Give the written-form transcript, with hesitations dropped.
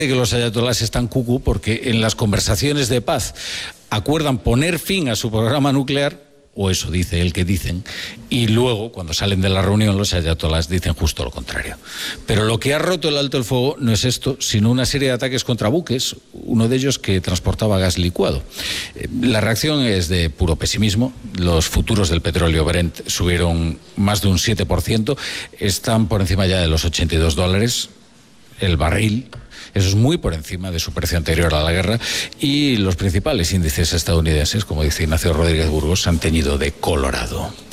que los ayatolás están cucú porque en las conversaciones de paz acuerdan poner fin a su programa nuclear, o eso dice el que dicen, y luego, cuando salen de la reunión, los ayatolás dicen justo lo contrario. Pero lo que ha roto el alto el fuego no es esto, sino una serie de ataques contra buques, uno de ellos que transportaba gas licuado. La reacción es de puro pesimismo. Los futuros del petróleo Brent subieron más de un 7%, están por encima ya de los $82 el barril. Eso es muy por encima de su precio anterior a la guerra, y los principales índices estadounidenses, como dice Ignacio Rodríguez Burgos, han teñido de colorado.